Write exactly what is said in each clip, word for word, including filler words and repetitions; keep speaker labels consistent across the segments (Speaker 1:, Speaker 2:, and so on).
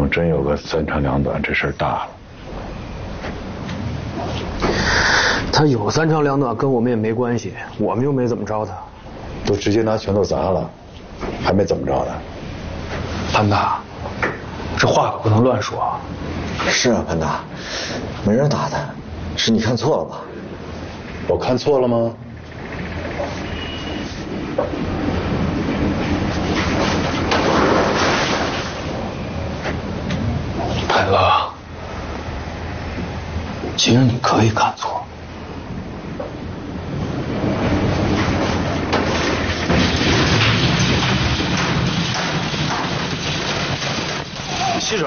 Speaker 1: 能真有个三长两短，这事儿大了。
Speaker 2: 他有三长两短跟我们也没关系，我们又没怎么着他。
Speaker 1: 都直接拿拳头砸了，还没怎么着呢。
Speaker 2: 潘大，这话可不能乱说。
Speaker 3: 是啊，潘大，没人打他，是你看错了吧？
Speaker 1: 我看错了吗？
Speaker 2: 潘哥，其实你可以看错。
Speaker 4: 七婶，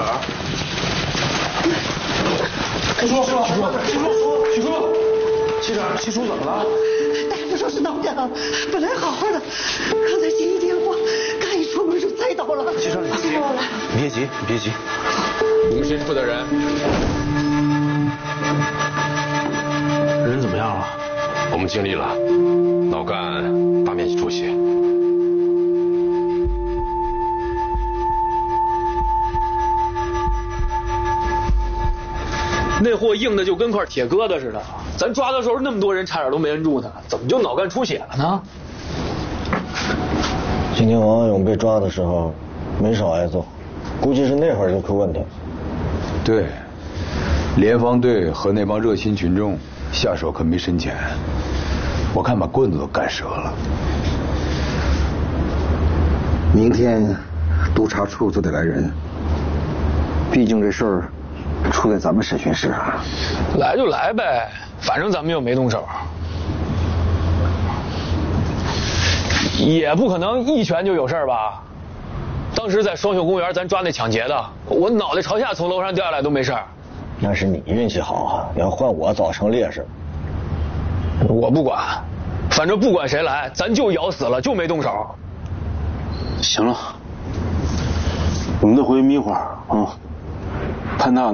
Speaker 4: 七叔，七叔，七叔，七叔，七婶，七叔怎么了？
Speaker 5: 大夫说是脑干，本来好好的，刚才接一电话，刚一出门就栽倒了。
Speaker 4: 七婶，
Speaker 5: 七叔，
Speaker 4: 你别急，你别急。
Speaker 6: 我们新负责人，
Speaker 2: 人怎么样了？
Speaker 6: 我们尽力了，脑干大面积出血。
Speaker 2: 那货硬的就跟块铁疙瘩似的，咱抓的时候那么多人差点都没摁住他，怎么就脑干出血了呢？
Speaker 3: 今天王安勇被抓的时候没少挨揍，估计是那会儿就可问他。
Speaker 7: 对，联防队和那帮热心群众下手可没深浅，我看把棍子都干折了。
Speaker 8: 明天督察处就得来人，毕竟这事儿出在咱们审讯室啊。
Speaker 2: 来就来呗，反正咱们又没动手，也不可能一拳就有事吧？当时在双秀公园咱抓那抢劫的，我脑袋朝下从楼上掉下来都没事。
Speaker 3: 那是你运气好啊，要换我早成烈士。
Speaker 2: 我不管，反正不管谁来，咱就咬死了，就没动手。
Speaker 4: 行了，我们再回去眯会儿啊。潘大。